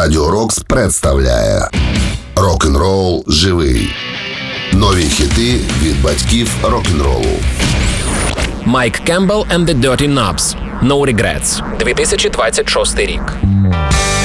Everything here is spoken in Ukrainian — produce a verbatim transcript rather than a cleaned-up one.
Радіо Рокс представляє Рок-н-рол живий. Нові хіти від батьків рок-н-ролу. Майк Кембл and the Dirty Knobs. No Regrets. дві тисячі двадцять шостий рік.